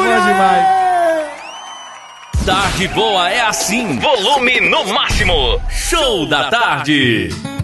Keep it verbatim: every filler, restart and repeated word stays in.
bom demais. Tarde boa é assim, volume no máximo. Show da tarde.